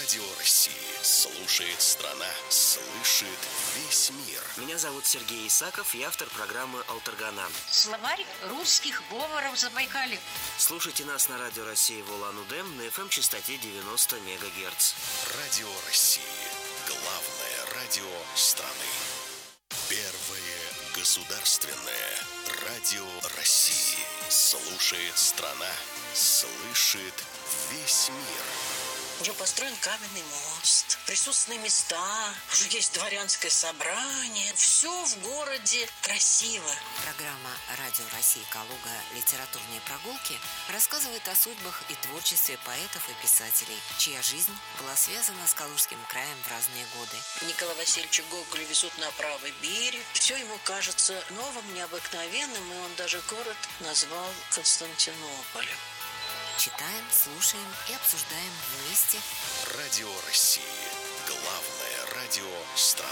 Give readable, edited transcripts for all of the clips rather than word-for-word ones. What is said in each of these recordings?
Радио России. Слушает страна, слышит весь мир. Меня зовут Сергей Исаков, я автор программы «Алтаргана». Словарь русских говоров Забайкалья. Слушайте нас на Радио России в Улан-Удэ на FM-частоте 90 МГц. Радио России. Главное радио страны. Первое государственное радио России. Слушает страна, слышит весь мир. Уже построен каменный мост, присутственные места, уже есть дворянское собрание. Все в городе красиво. Программа «Радио России Калуга. Литературные прогулки» рассказывает о судьбах и творчестве поэтов и писателей, чья жизнь была связана с Калужским краем в разные годы. Николая Васильевича Гоголя везут на правый берег. Все ему кажется новым, необыкновенным, и он даже город назвал Константинополем. Читаем, слушаем и обсуждаем вместе. Радио России. Главное радио страны.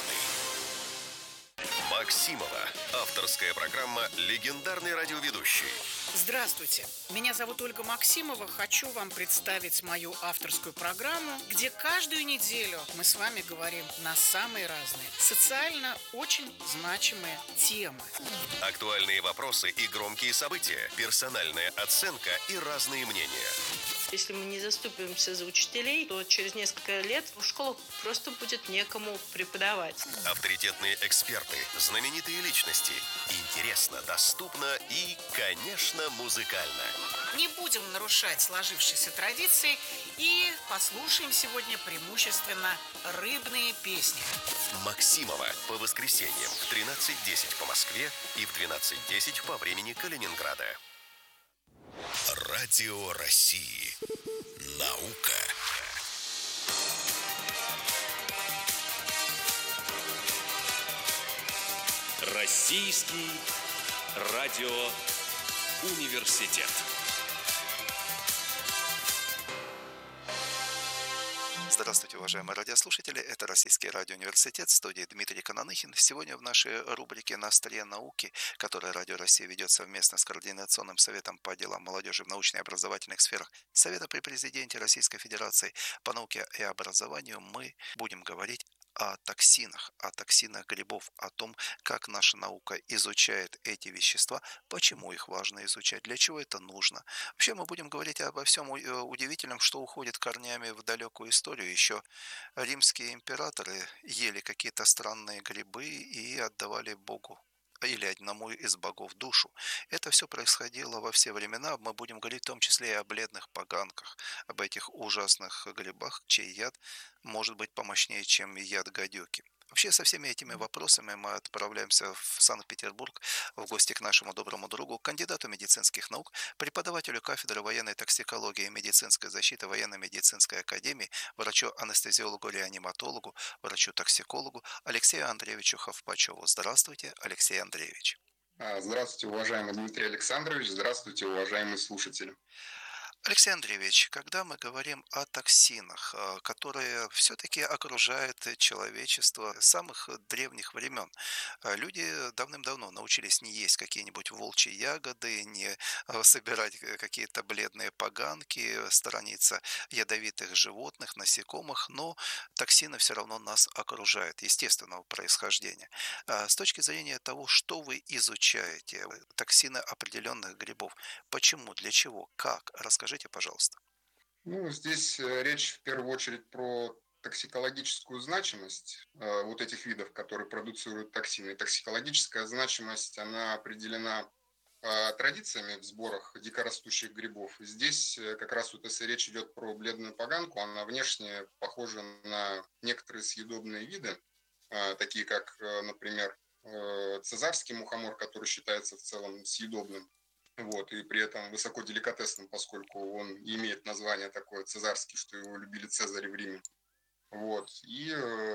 Максимова. Авторская программа «Легендарный радиоведущий». Здравствуйте, меня зовут Ольга Максимова. Хочу вам представить мою авторскую программу, где каждую неделю мы с вами говорим на самые разные, социально очень значимые темы. Актуальные вопросы и громкие события, персональная оценка и разные мнения. Если мы не заступимся за учителей, то через несколько лет в школах просто будет некому преподавать. Авторитетные эксперты, знаменитые личности. Интересно, доступно и, конечно, музыкально. Не будем нарушать сложившиеся традиции и послушаем сегодня преимущественно рыбные песни. Максимова по воскресеньям в 13:10 по Москве и в 12:10 по времени Калининграда. Радио России. Наука. Российский радиоуниверситет. Здравствуйте, уважаемые радиослушатели. Это Российский радиоуниверситет, в студии Дмитрий Кононыхин. Сегодня в нашей рубрике «На острие науки», которую Радио Россия ведет совместно с Координационным советом по делам молодежи в научно- и образовательных сферах Совета при президенте Российской Федерации по науке и образованию, мы будем говорить о токсинах грибов, о том, как наша наука изучает эти вещества, почему их важно изучать, для чего это нужно. Вообще мы будем говорить обо всем удивительном, что уходит корнями в далекую историю. Еще римские императоры ели какие-то странные грибы и отдавали Богу или одному из богов душу. Это все происходило во все времена. Мы будем говорить в том числе и о бледных поганках, об этих ужасных грибах, чей яд может быть помощнее, чем яд гадюки. Вообще со всеми этими вопросами мы отправляемся в Санкт-Петербург в гости к нашему доброму другу, кандидату медицинских наук, преподавателю кафедры военной токсикологии и медицинской защиты военно-медицинской академии, врачу-анестезиологу-реаниматологу, врачу-токсикологу Алексею Андреевичу Ховпачеву. Здравствуйте, Алексей Андреевич. Здравствуйте, уважаемый Дмитрий Александрович. Здравствуйте, уважаемые слушатели. Алексей Андреевич, когда мы говорим о токсинах, которые все-таки окружают человечество с самых древних времен, люди давным-давно научились не есть какие-нибудь волчьи ягоды, не собирать какие-то бледные поганки, сторониться ядовитых животных, насекомых, но токсины все равно нас окружают, естественного происхождения. С точки зрения того, что вы изучаете, токсины определенных грибов, почему, для чего, как, расскажите, пожалуйста. Здесь речь в первую очередь про токсикологическую значимость вот этих видов, которые продуцируют токсины. И токсикологическая значимость, она определена традициями в сборах дикорастущих грибов. Здесь как раз вот если речь идет про бледную поганку, она внешне похожа на некоторые съедобные виды, такие как, например, цезарский мухомор, который считается в целом съедобным. И при этом высоко деликатесным, поскольку он имеет название такое цезарский, что его любили Цезарь в Риме. И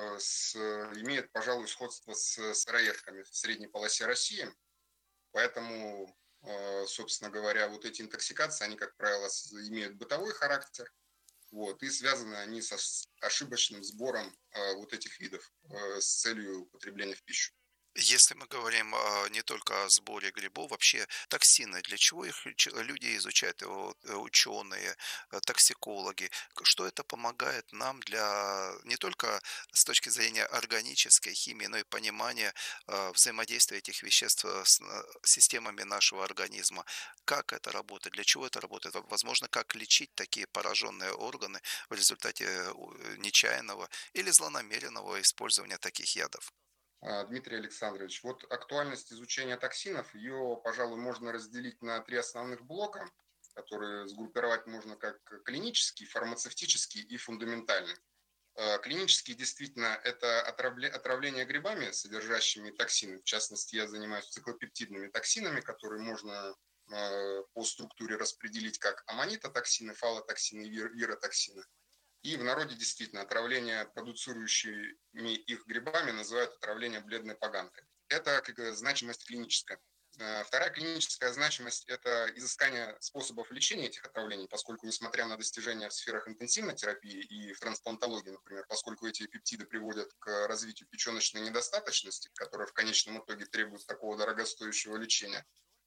имеет, пожалуй, сходство с сыроежками в средней полосе России. Поэтому, собственно говоря, вот эти интоксикации, они, как правило, имеют бытовой характер. И связаны они с ошибочным сбором вот этих видов с целью употребления в пищу. Если мы говорим не только о сборе грибов, вообще токсины, для чего их люди изучают, ученые, токсикологи, что это помогает нам для не только с точки зрения органической химии, но и понимания взаимодействия этих веществ с системами нашего организма. Как это работает, для чего это работает, возможно, как лечить такие пораженные органы в результате нечаянного или злонамеренного использования таких ядов. Дмитрий Александрович, вот актуальность изучения токсинов, ее, пожалуй, можно разделить на три основных блока, которые сгруппировать можно как клинический, фармацевтический и фундаментальный. Клинический действительно это отравление грибами, содержащими токсины. В частности, я занимаюсь циклопептидными токсинами, которые можно по структуре распределить как аммонитотоксины, фалотоксины и виротоксины. И в народе действительно отравление продуцирующими их грибами называют отравление бледной поганкой. Это значимость клиническая. Вторая клиническая значимость – это изыскание способов лечения этих отравлений, поскольку, несмотря на достижения в сферах интенсивной терапии и в трансплантологии, например, поскольку эти пептиды приводят к развитию печеночной недостаточности, которая в конечном итоге требует такого дорогостоящего лечения,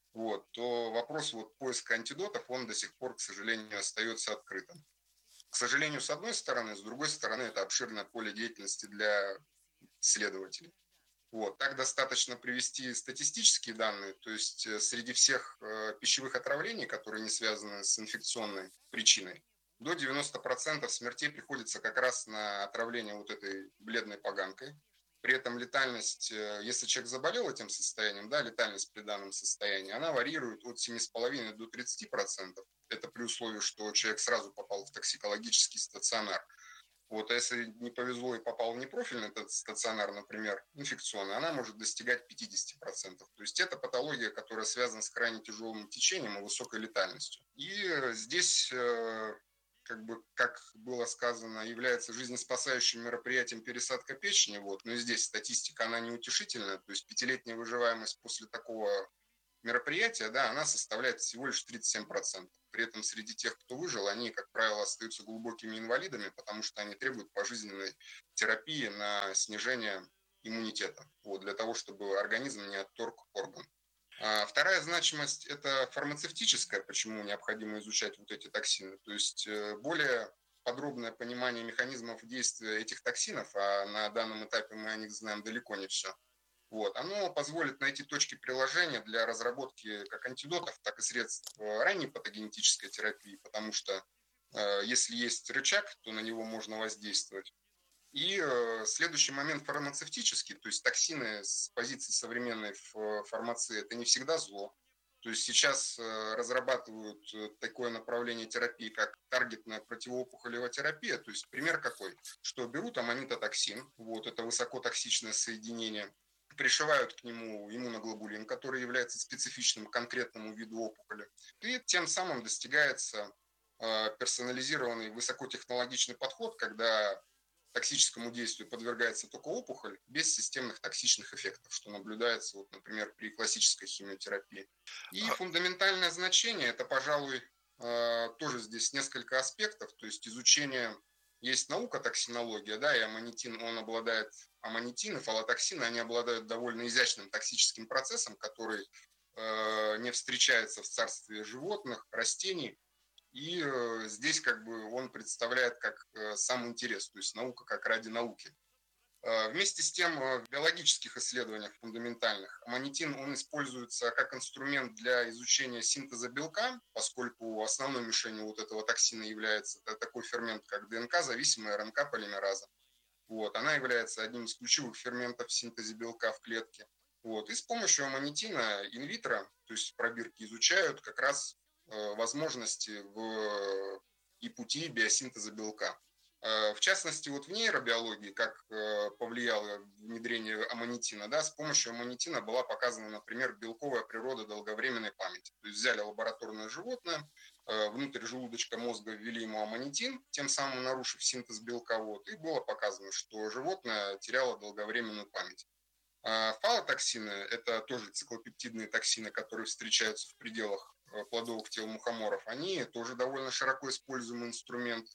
то вопрос поиска антидотов, он до сих пор, к сожалению, остается открытым. К сожалению, с одной стороны, с другой стороны, это обширное поле деятельности для исследователей. Так достаточно привести статистические данные, то есть среди всех пищевых отравлений, которые не связаны с инфекционной причиной, до 90% смертей приходится как раз на отравление этой бледной поганкой. При этом летальность, если человек заболел этим состоянием, летальность при данном состоянии, она варьирует от 7,5 до 30%. Это при условии, что человек сразу попал в токсикологический стационар. А если не повезло и попал в непрофильный стационар, например, инфекционный, она может достигать 50%. То есть это патология, которая связана с крайне тяжелым течением и высокой летальностью. И здесь, как было сказано, является жизнеспасающим мероприятием пересадка печени. Но и здесь статистика, она неутешительная. То есть 5-летняя выживаемость после такого мероприятия, она составляет всего лишь 37%. При этом среди тех, кто выжил, они, как правило, остаются глубокими инвалидами, потому что они требуют пожизненной терапии на снижение иммунитета, для того, чтобы организм не отторг орган. Вторая значимость – это фармацевтическая, почему необходимо изучать эти токсины. То есть более подробное понимание механизмов действия этих токсинов, а на данном этапе мы о них знаем далеко не все, оно позволит найти точки приложения для разработки как антидотов, так и средств ранней патогенетической терапии, потому что если есть рычаг, то на него можно воздействовать. И следующий момент фармацевтический, то есть токсины с позиции современной фармации – это не всегда зло. То есть сейчас разрабатывают такое направление терапии, как таргетная противоопухолевая терапия. То есть пример какой? Что берут аммонитотоксин, это высокотоксичное соединение, пришивают к нему иммуноглобулин, который является специфичным конкретному виду опухоли. И тем самым достигается персонализированный высокотехнологичный подход, когда токсическому действию подвергается только опухоль без системных токсичных эффектов, что наблюдается, например, при классической химиотерапии. И фундаментальное значение – это, пожалуй, тоже здесь несколько аспектов, то есть изучение. Есть наука токсинология, и аммонитин, он обладает, аммонитин и фалотоксины, они обладают довольно изящным токсическим процессом, который не встречается в царстве животных, растений. И здесь он представляет как сам интерес, то есть наука как ради науки. Вместе с тем в биологических исследованиях фундаментальных аммонитин, он используется как инструмент для изучения синтеза белка, поскольку основной мишенью этого токсина является такой фермент, как ДНК-зависимая РНК-полимераза. Она является одним из ключевых ферментов в синтезе белка в клетке. И с помощью аммонитина инвитро, то есть в пробирке, изучают как раз возможности и пути биосинтеза белка. В частности, в нейробиологии, как повлияло внедрение аммонитина, с помощью аммонитина была показана, например, белковая природа долговременной памяти. То есть взяли лабораторное животное, внутрь желудочка мозга ввели ему аммонитин, тем самым нарушив синтез белка, и было показано, что животное теряло долговременную память. Фалотоксины – это тоже циклопептидные токсины, которые встречаются в пределах плодовых тел мухоморов. Они тоже довольно широко используемый инструмент.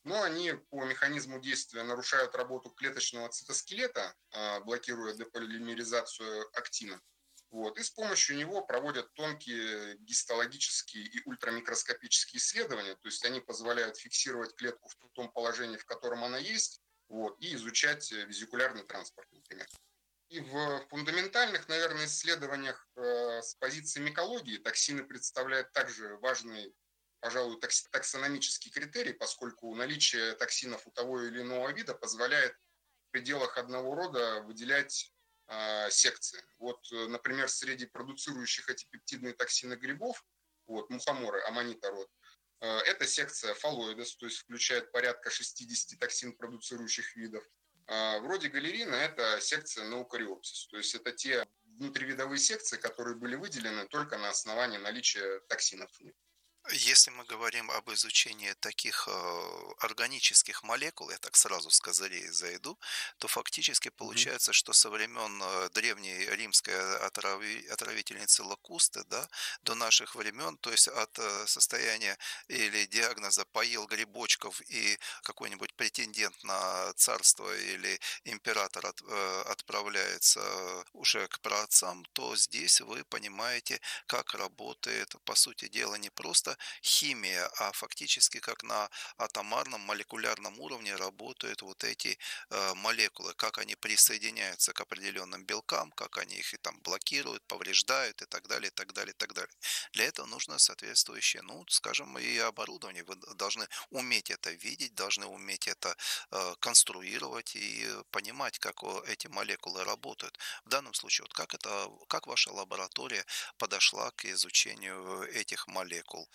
но они по механизму действия нарушают работу клеточного цитоскелета, блокируя деполимеризацию актина. Вот. И с помощью него проводят тонкие гистологические и ультрамикроскопические исследования, то есть они позволяют фиксировать клетку в том положении, в котором она есть, вот, и изучать везикулярный транспорт, например. И в фундаментальных, наверное, исследованиях с позиции микологии токсины представляют также важный, пожалуй, таксономический критерий, поскольку наличие токсинов у того или иного вида позволяет в пределах одного рода выделять секции. Вот, например, среди продуцирующих эти пептидные токсины грибов, вот, мухоморы, аманита род, это секция фалоидес, то есть включает порядка 60 токсин продуцирующих видов. Вроде галерина это секция наукариопсис, то есть это те внутривидовые секции, которые были выделены только на основании наличия токсинов в них. Если мы говорим об изучении таких органических молекул, я так сразу с козырей зайду, то фактически получается, что со времен древней римской отравительницы Лакусты, да, до наших времен, то есть от состояния или диагноза «поел грибочков» и какой-нибудь претендент на царство или император отправляется уже к праотцам, то здесь вы понимаете, как работает, по сути дела, не просто химия, а фактически как на атомарном молекулярном уровне работают вот эти молекулы, как они присоединяются к определенным белкам, как они их и там блокируют, повреждают и так далее, и так далее, и так далее. Для этого нужно соответствующее, ну, скажем, и оборудование. Вы должны уметь это видеть, должны уметь это конструировать и понимать, как эти молекулы работают. В данном случае, вот как ваша лаборатория подошла к изучению этих молекул?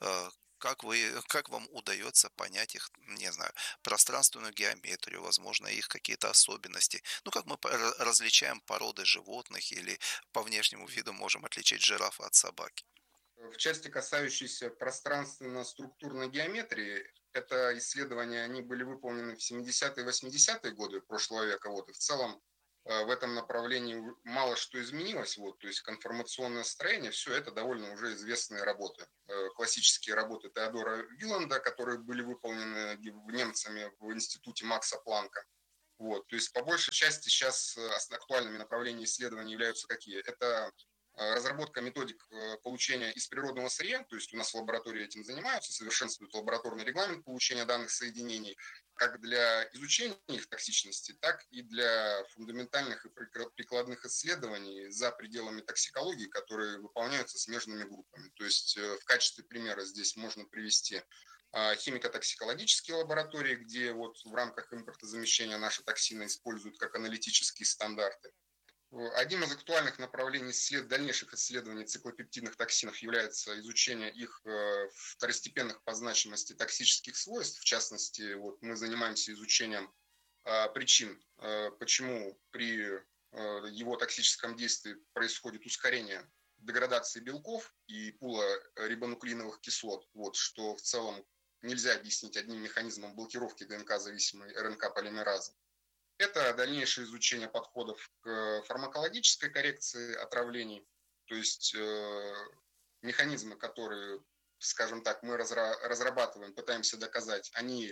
Как вам удается понять их, не знаю, пространственную геометрию, возможно, их какие-то особенности? Ну, как мы различаем породы животных или по внешнему виду можем отличить жирафа от собаки? В части, касающейся пространственно-структурной геометрии, это исследования, они были выполнены в 70-е и 80-е годы прошлого века, вот, и в целом в этом направлении мало что изменилось, вот, то есть конформационное строение, все это довольно уже известные работы. Классические работы Теодора Виланда, которые были выполнены немцами в институте Макса Планка. Вот, то есть по большей части сейчас актуальными направлениями исследований являются какие? Это разработка методик получения из природного сырья, то есть у нас в лаборатории этим занимаются, совершенствуют лабораторный регламент получения данных соединений, как для изучения их токсичности, так и для фундаментальных и прикладных исследований за пределами токсикологии, которые выполняются смежными группами. То есть в качестве примера здесь можно привести химико-токсикологические лаборатории, где вот в рамках импортозамещения наши токсины используют как аналитические стандарты. Одним из актуальных направлений дальнейших исследований циклопептидных токсинов является изучение их второстепенных по значимости токсических свойств. В частности, вот мы занимаемся изучением причин, почему при его токсическом действии происходит ускорение деградации белков и пула рибонуклеиновых кислот, вот, что в целом нельзя объяснить одним механизмом блокировки ДНК-зависимой РНК-полимеразы. Это дальнейшее изучение подходов к фармакологической коррекции отравлений, то есть механизмы, которые, скажем так, мы разрабатываем, пытаемся доказать, они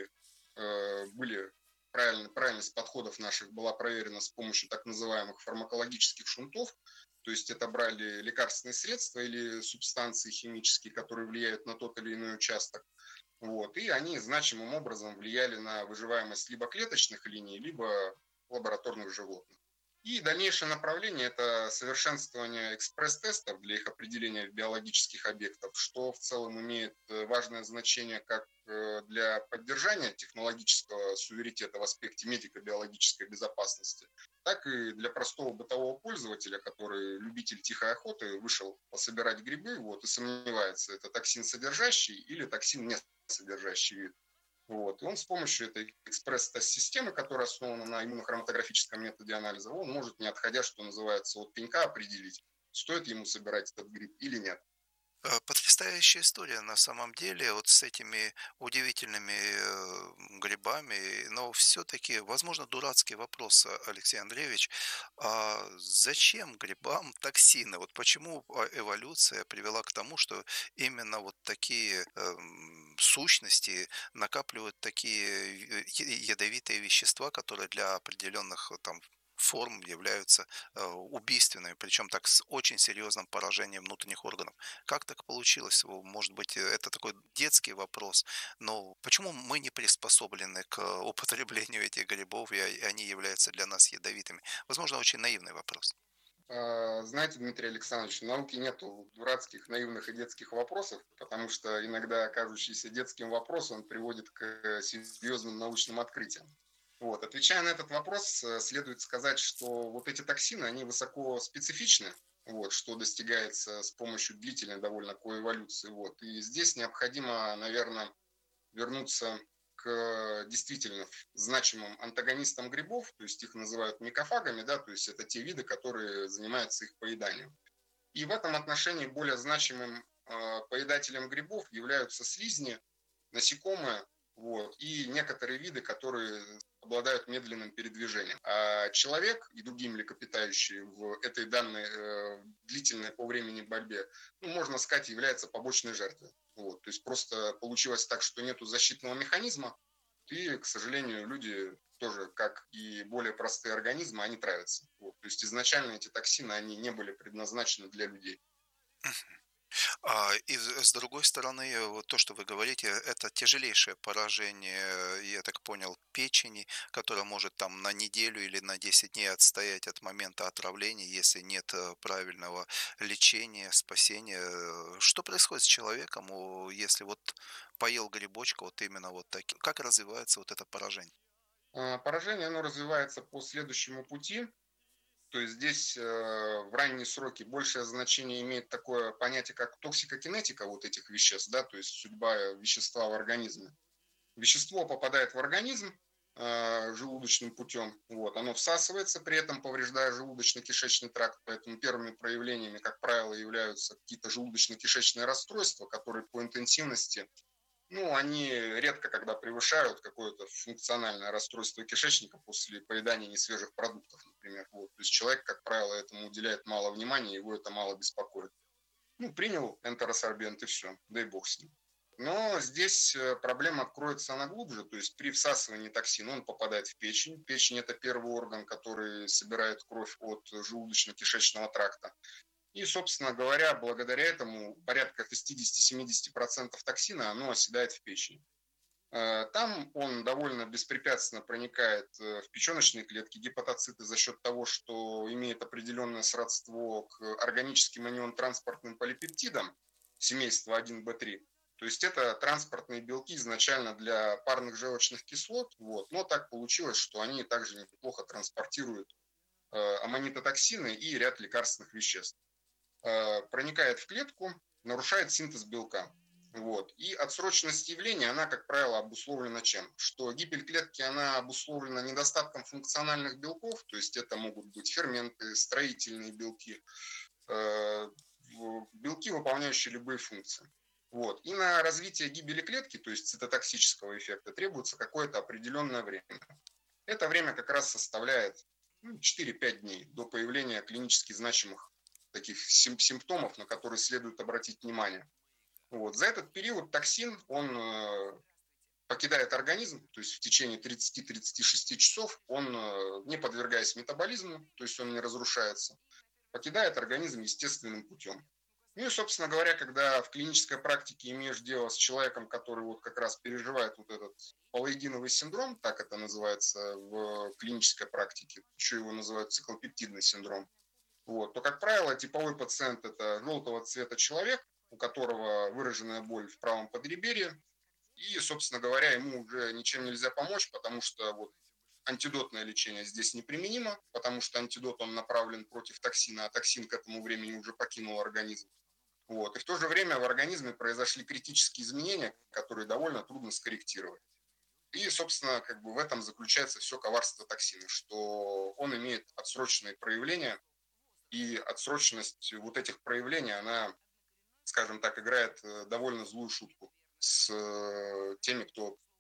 были правильность подходов наших была проверена с помощью так называемых фармакологических шунтов, то есть это брали лекарственные средства или субстанции химические, которые влияют на тот или иной участок. Вот, и они значимым образом влияли на выживаемость либо клеточных линий, либо лабораторных животных. И дальнейшее направление – это совершенствование экспресс-тестов для их определения биологических объектов, что в целом имеет важное значение как для поддержания технологического суверенитета в аспекте медико-биологической безопасности, так и для простого бытового пользователя, который любитель тихой охоты, вышел пособирать грибы, вот, и сомневается, это токсин содержащий или токсин не содержащий вид. Вот. И он с помощью этой экспресс-тест-системы, которая основана на иммунохроматографическом методе анализа, он может, не отходя, что называется, от пенька, определить, стоит ему собирать этот гриб или нет. Потрясающая история на самом деле, вот с этими удивительными грибами, но все-таки, возможно, дурацкий вопрос, Алексей Андреевич, а зачем грибам токсины? Вот почему эволюция привела к тому, что именно вот такие сущности накапливают такие ядовитые вещества, которые для определенных там форм являются убийственными, причем так с очень серьезным поражением внутренних органов. Как так получилось? Может быть, это такой детский вопрос, но почему мы не приспособлены к употреблению этих грибов, и они являются для нас ядовитыми? Возможно, очень наивный вопрос. Знаете, Дмитрий Александрович, в науке нету дурацких, наивных и детских вопросов, потому что иногда кажущийся детским вопрос, он приводит к серьезным научным открытиям. Вот. Отвечая на этот вопрос, следует сказать, что вот эти токсины, они высоко специфичны, вот, что достигается с помощью длительной довольно коэволюции. Вот. И здесь необходимо, наверное, вернуться к действительно значимым антагонистам грибов, то есть их называют микофагами, да, то есть это те виды, которые занимаются их поеданием. И в этом отношении более значимым поедателем грибов являются слизни, насекомые, вот, и некоторые виды, которые обладают медленным передвижением. А человек и другие млекопитающие в этой данной длительной по времени борьбе, ну, можно сказать, являются побочной жертвой. Вот, то есть просто получилось так, что нету защитного механизма, и, к сожалению, люди тоже, как и более простые организмы, они травятся. Вот, то есть изначально эти токсины, они не были предназначены для людей. И с другой стороны, вот то, что вы говорите, это тяжелейшее поражение, я так понял, печени, которое может там на неделю или на 10 дней отстоять от момента отравления, если нет правильного лечения, спасения. Что происходит с человеком, если вот поел грибочка, вот именно вот так? Как развивается вот это поражение? Поражение, оно развивается по следующему пути. То есть здесь в ранние сроки большее значение имеет такое понятие, как токсикокинетика вот этих веществ, да, то есть судьба вещества в организме. Вещество попадает в организм желудочным путем, вот, оно всасывается, при этом повреждая желудочно-кишечный тракт, поэтому первыми проявлениями, как правило, являются какие-то желудочно-кишечные расстройства, которые по интенсивности, ну, они редко когда превышают какое-то функциональное расстройство кишечника после поедания несвежих продуктов, например. Вот. То есть человек, как правило, этому уделяет мало внимания, его это мало беспокоит. Ну, принял энтеросорбент и все, дай бог с ним. Но здесь проблема откроется она глубже, то есть при всасывании токсина он попадает в печень. Печень – это первый орган, который собирает кровь от желудочно-кишечного тракта. И, собственно говоря, благодаря этому порядка 60-70% токсина оно оседает в печени. Там он довольно беспрепятственно проникает в печеночные клетки, гепатоциты за счет того, что имеет определенное сродство к органическим анионно-транспортным полипептидам семейства 1b3. То есть это транспортные белки изначально для парных желчных кислот, вот, но так получилось, что они также неплохо транспортируют аммонитотоксины и ряд лекарственных веществ. Проникает в клетку, нарушает синтез белка. Вот. И отсроченность явления, она, как правило, обусловлена чем? Что гибель клетки, она обусловлена недостатком функциональных белков, то есть это могут быть ферменты, строительные белки, белки, выполняющие любые функции. Вот. И на развитие гибели клетки, то есть цитотоксического эффекта, требуется какое-то определенное время. Это время как раз составляет 4-5 дней до появления клинически значимых таких симптомов, на которые следует обратить внимание. Вот. За этот период токсин, он покидает организм, то есть в течение 30-36 часов он, не подвергаясь метаболизму, то есть он не разрушается, покидает организм естественным путем. Ну и, собственно говоря, когда в клинической практике имеешь дело с человеком, который вот как раз переживает вот этот полоидиновый синдром, так это называется в клинической практике, еще его называют циклопептидный синдром, вот, то, как правило, типовой пациент – это желтого цвета человек, у которого выраженная боль в правом подреберье, и, собственно говоря, ему уже ничем нельзя помочь, потому что вот антидотное лечение здесь неприменимо, потому что антидот он направлен против токсина, а токсин к этому времени уже покинул организм. Вот. И в то же время в организме произошли критические изменения, которые довольно трудно скорректировать. И, собственно, как бы в этом заключается все коварство токсина, что он имеет отсроченные проявления, и отсроченность вот этих проявлений, она, скажем так, играет довольно злую шутку с теми, кто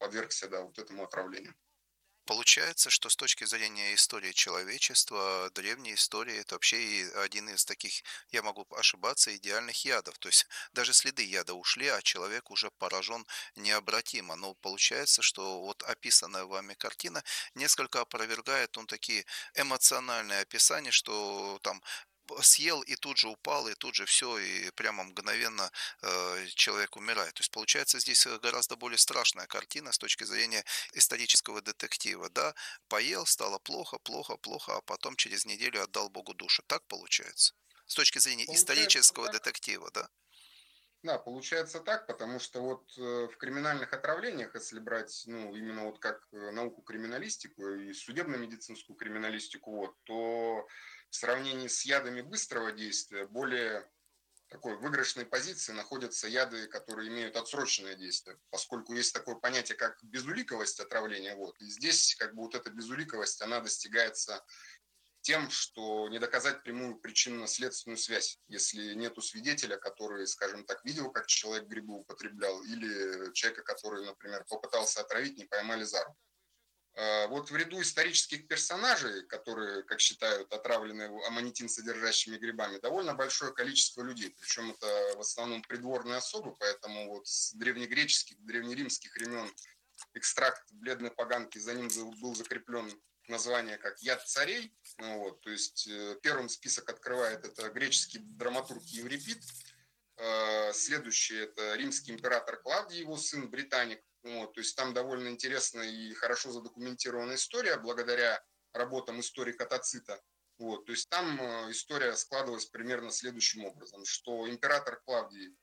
подвергся, да, вот этому отравлению. Получается, что с точки зрения истории человечества, древняя история — это вообще и один из таких, я могу ошибаться, идеальных ядов. То есть даже следы яда ушли, а человек уже поражен необратимо. Но получается, что вот описанная вами картина несколько опровергает такие эмоциональные описания, что там съел и тут же упал, и тут же все, и прямо мгновенно человек умирает. То есть получается здесь гораздо более страшная картина с точки зрения исторического детектива. Да, поел, стало плохо, плохо, плохо, а потом через неделю отдал Богу душу. Так получается? С точки зрения Получается исторического так. детектива, да? Да, получается так, потому что вот в криминальных отравлениях, если брать, ну, именно вот как науку криминалистику и судебно-медицинскую криминалистику, вот, то в сравнении с ядами быстрого действия более такой выигрышной позиции находятся яды, которые имеют отсроченное действие, поскольку есть такое понятие, как безуликовость отравления, вот, и здесь как бы вот эта безуликовость, она достигается тем, что не доказать прямую причинно-следственную связь, если нету свидетеля, который, скажем так, видел, как человек грибы употреблял, или человека, который, например, попытался отравить, не поймали за руку. Вот в ряду исторических персонажей, которые, как считают, отравлены аммонитин содержащими грибами, довольно большое количество людей. Причем это в основном придворные особы, поэтому вот с древнегреческих, древнеримских времен экстракт бледной поганки, за ним был закреплен название как «Яд царей». Ну, вот, то есть первым список открывает это греческий драматург Еврипид. Следующий – это римский император Клавдий, его сын, британик. Вот, то есть там довольно интересная и хорошо задокументированная история благодаря работам историка Тацита. Вот, то есть там история складывалась примерно следующим образом, что император Клавдий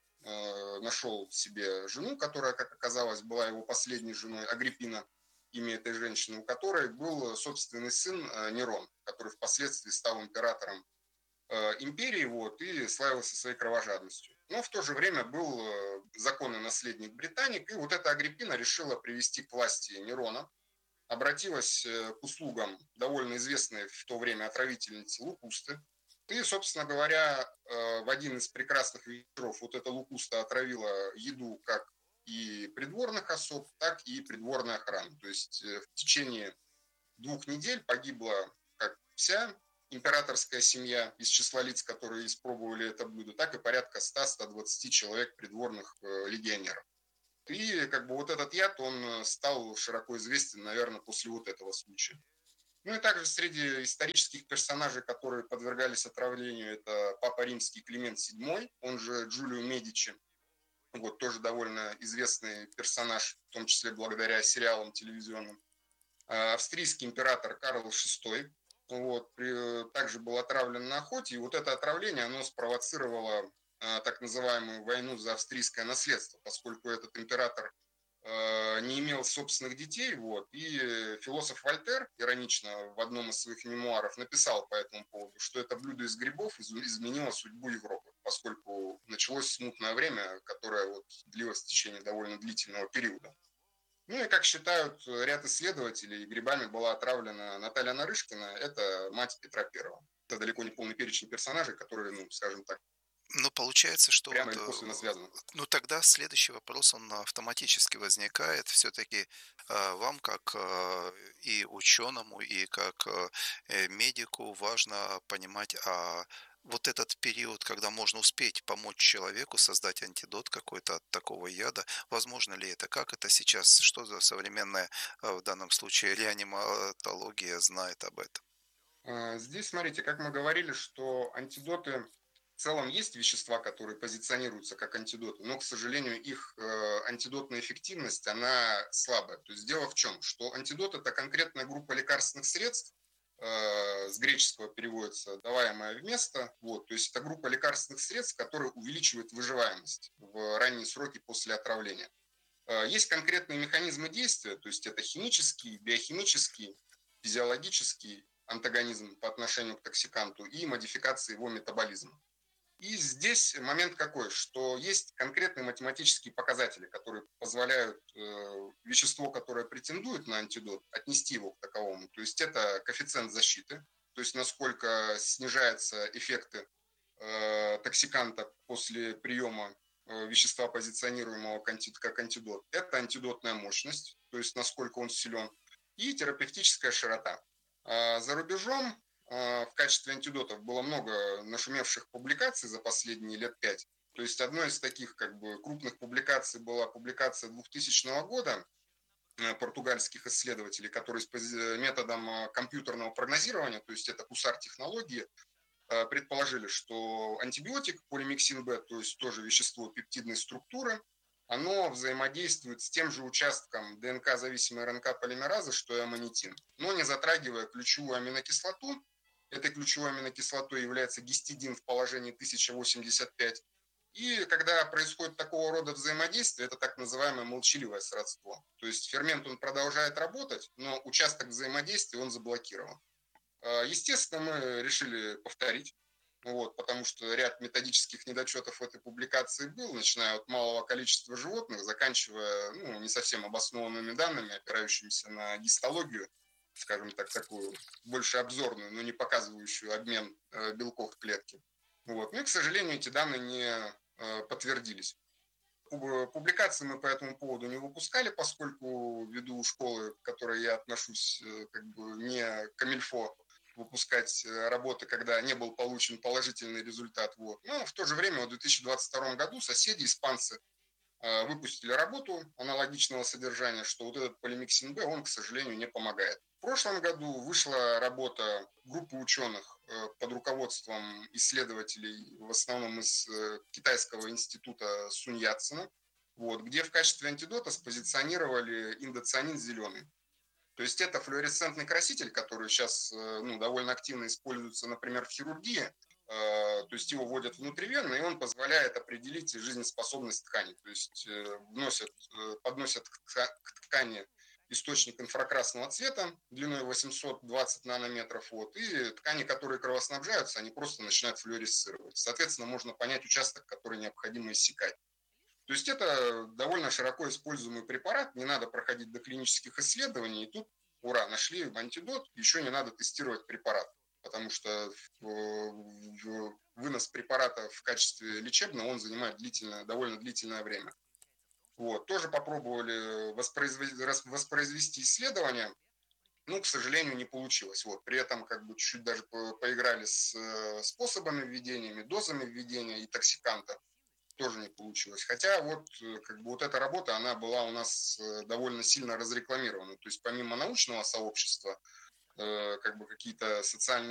нашел себе жену, которая, как оказалось, была его последней женой, Агриппина, имя этой женщины, у которой был собственный сын Нерон, который впоследствии стал императором империи, вот, и славился своей кровожадностью. Но в то же время был законный наследник Британик, и вот эта Агриппина решила привести к власти Нерона, обратилась к услугам довольно известной в то время отравительницы Лукусты. И, собственно говоря, в один из прекрасных вечеров вот эта Лукуста отравила еду как и придворных особ, так и придворной охраны. То есть в течение 2 недель погибла как вся императорская семья из числа лиц, которые испробовали это блюдо, так и порядка 100-120 человек придворных легионеров. И как бы вот этот яд, он стал широко известен, наверное, после вот этого случая. Ну и также среди исторических персонажей, которые подвергались отравлению, это папа римский Климент VII, он же Джулио Медичи. Вот тоже довольно известный персонаж, в том числе благодаря сериалам телевизионным. Австрийский император Карл VI, вот, также был отравлен на охоте, и вот это отравление, оно спровоцировало так называемую войну за австрийское наследство, поскольку этот император не имел собственных детей, вот, и философ Вольтер, иронично, в одном из своих мемуаров написал по этому поводу, что это блюдо из грибов изменило судьбу Европы, поскольку началось смутное время, которое вот длилось в течение довольно длительного периода. Ну и, как считают ряд исследователей, грибами была отравлена Наталья Нарышкина, это мать Петра Первого. Это далеко не полный перечень персонажей, которые, ну, скажем так, Ну, получается, что прямо вот, или косвенно связаны. ну, тогда следующий вопрос, он автоматически возникает. Все-таки вам, как и ученому, и как медику, важно понимать, вот этот период, когда можно успеть помочь человеку создать антидот какой-то от такого яда, возможно ли это? Как это сейчас? Что за современная, в данном случае, реаниматология знает об этом? Здесь, смотрите, как мы говорили, что антидоты в целом есть вещества, которые позиционируются как антидоты, но, к сожалению, их антидотная эффективность, она слабая. То есть дело в чем? Что антидот – это конкретная группа лекарственных средств, с греческого переводится «даваемое вместо». Вот, то есть это группа лекарственных средств, которая увеличивает выживаемость в ранние сроки после отравления. Есть конкретные механизмы действия, то есть это химический, биохимический, физиологический антагонизм по отношению к токсиканту и модификация его метаболизма. И здесь момент какой, что есть конкретные математические показатели, которые позволяют вещество, которое претендует на антидот, отнести его к таковому. То есть это коэффициент защиты, то есть насколько снижаются эффекты токсиканта после приема вещества, позиционируемого как антидот, это антидотная мощность, то есть насколько он силен, и терапевтическая широта. За рубежом в качестве антидотов было много нашумевших публикаций за последние лет 5. То есть одной из таких крупных публикаций была публикация 2000 года португальских исследователей, которые с методом компьютерного прогнозирования, то есть это КУСАР-технологии, предположили, что антибиотик полимиксин Б, то есть тоже вещество пептидной структуры, оно взаимодействует с тем же участком ДНК-зависимой РНК-полимеразы, что и аманитин, но не затрагивая ключевую аминокислоту. Этой ключевой аминокислотой является гистидин в положении 1085. И когда происходит такого рода взаимодействие, это так называемое молчаливое сродство. То есть фермент, он продолжает работать, но участок взаимодействия, он заблокирован. Естественно, мы решили повторить, потому что ряд методических недочетов в этой публикации был, начиная от малого количества животных, заканчивая не совсем обоснованными данными, опирающимися на гистологию, скажем так, такую больше обзорную, но не показывающую обмен белков в клетке. Ну и, к сожалению, эти данные не подтвердились. Публикации мы по этому поводу не выпускали, поскольку ввиду школы, к которой я отношусь, не камильфо выпускать работы, когда не был получен положительный результат. Но в то же время в 2022 году соседи, испанцы, выпустили работу аналогичного содержания, что этот полимиксин Б, он, к сожалению, не помогает. В прошлом году вышла работа группы ученых под руководством исследователей, в основном из китайского института Сунь Яцена, где в качестве антидота спозиционировали индоцианин зеленый. То есть это флуоресцентный краситель, который сейчас довольно активно используется, например, в хирургии. То есть его вводят внутривенно, и он позволяет определить жизнеспособность ткани. То есть подносят к ткани источник инфракрасного цвета длиной 820 нанометров. И ткани, которые кровоснабжаются, они просто начинают флуоресцировать. Соответственно, можно понять участок, который необходимо иссекать. То есть это довольно широко используемый препарат, не надо проходить до клинических исследований, и тут, ура, нашли антидот, еще не надо тестировать препарат, потому что вынос препарата в качестве лечебного, он занимает довольно длительное время. Тоже попробовали воспроизвести исследование, к сожалению, не получилось. При этом чуть-чуть даже поиграли с способами введения, дозами введения и токсиканта. Тоже не получилось. Хотя эта работа, она была у нас довольно сильно разрекламирована. То есть помимо научного сообщества, какие-то социальные